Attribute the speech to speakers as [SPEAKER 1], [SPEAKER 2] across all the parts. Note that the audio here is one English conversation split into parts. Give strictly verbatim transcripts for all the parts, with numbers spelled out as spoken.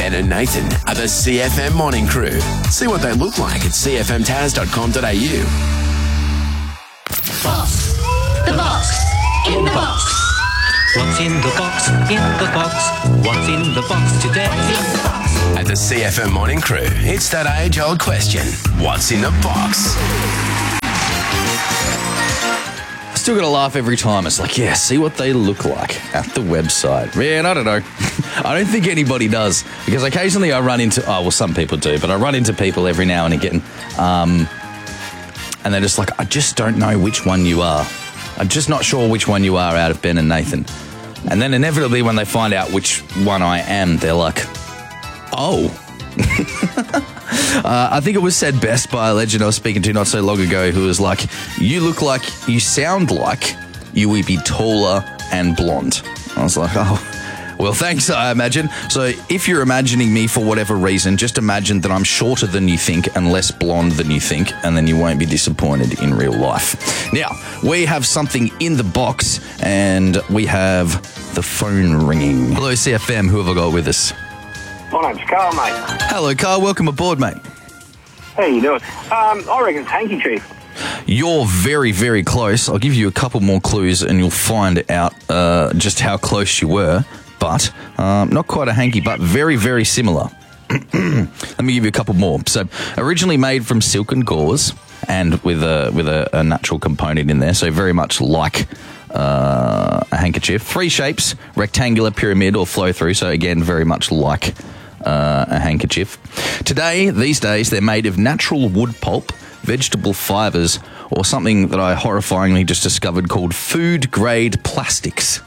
[SPEAKER 1] Ben and Nathan are the C F M Morning Crew. See what they look like at c f m taz dot com dot a u.
[SPEAKER 2] Box. The box. In the box.
[SPEAKER 3] What's in the box? In the box. What's in the box today?
[SPEAKER 1] At the C F M Morning Crew, it's that age-old question. What's in the box?
[SPEAKER 4] Still gotta laugh every time. It's like, yeah, see what they look like at the website. Man, I don't know. I don't think anybody does, because occasionally I run into, oh, well, some people do, but I run into people every now and again, um, and they're just like, I just don't know which one you are. I'm just not sure which one you are out of Ben and Nathan. And then inevitably when they find out which one I am, they're like, oh. Uh, I think it was said best by a legend I was speaking to not so long ago, who was like, you look like, you sound like you would be taller and blonde. I was like, oh, well, thanks, I imagine. So if you're imagining me for whatever reason, just imagine that I'm shorter than you think and less blonde than you think, and then you won't be disappointed in real life. Now, we have something in the box, and we have the phone ringing. Hello, C F M, who have I got with us?
[SPEAKER 5] My name's Carl, mate.
[SPEAKER 4] Hello, Carl. Welcome aboard, mate.
[SPEAKER 5] How you doing? Um, I reckon it's Hanky Chief.
[SPEAKER 4] You're very, very close. I'll give you a couple more clues and you'll find out uh, just how close you were. But um, not quite a hanky, but very, very similar. Let me give you a couple more. So, originally made from silk and gauze and with a with a, a natural component in there. So, very much like uh, a handkerchief. Three shapes: rectangular, pyramid, or flow through. So, again, very much like Uh, a handkerchief. Today, these days, they're made of natural wood pulp, vegetable fibres, or something that I horrifyingly just discovered called food-grade plastics.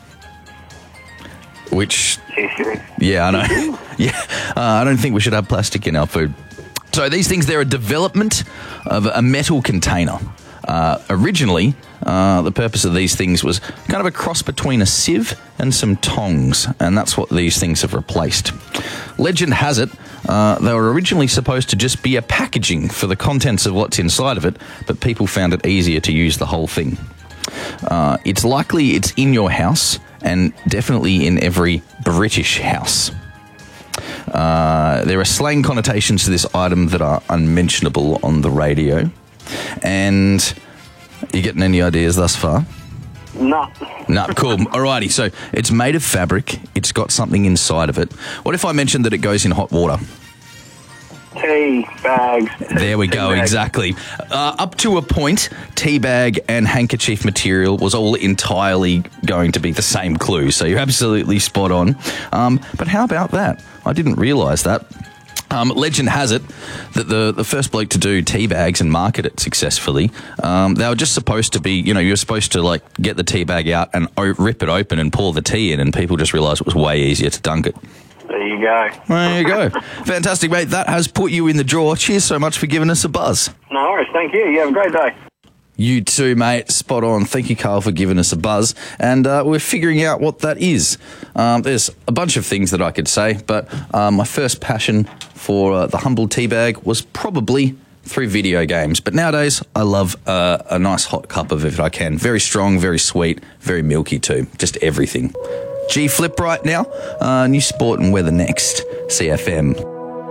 [SPEAKER 4] Which, yeah, I know. yeah, uh, I don't think we should have plastic in our food. So these things, they're a development of a metal container. Uh, originally, uh, the purpose of these things was kind of a cross between a sieve and some tongs, and that's what these things have replaced. Legend has it, uh, they were originally supposed to just be a packaging for the contents of what's inside of it, but people found it easier to use the whole thing. Uh, it's likely it's in your house, and definitely in every British house. Uh, there are slang connotations to this item that are unmentionable on the radio. And you getting any ideas thus far?
[SPEAKER 5] No.
[SPEAKER 4] No, cool. Alrighty, so it's made of fabric. It's got something inside of it. What if I mentioned that it goes in hot water?
[SPEAKER 5] Tea bags.
[SPEAKER 4] There we
[SPEAKER 5] tea
[SPEAKER 4] go,
[SPEAKER 5] bags.
[SPEAKER 4] exactly. Uh, up to a point, tea bag and handkerchief material was all entirely going to be the same clue, so you're absolutely spot on. Um, but how about that? I didn't realise that. Um, legend has it that the, the first bloke to do tea bags and market it successfully, um, they were just supposed to be, you know, you're supposed to like get the tea bag out and o- rip it open and pour the tea in, and people just realised it was way easier to dunk it.
[SPEAKER 5] There you go.
[SPEAKER 4] There you go. Fantastic, mate. That has put you in the draw. Cheers so much for giving us a buzz.
[SPEAKER 5] No worries. Thank you. You have a great day.
[SPEAKER 4] You too, mate. Spot on. Thank you, Carl, for giving us a buzz. And uh, we're figuring out what that is. Um, there's a bunch of things that I could say, but uh, my first passion for uh, the humble tea bag was probably through video games. But nowadays, I love uh, a nice hot cup of it if I can. Very strong, very sweet, very milky too. Just everything. G Flip right now. Uh, new sport and weather next. C F M.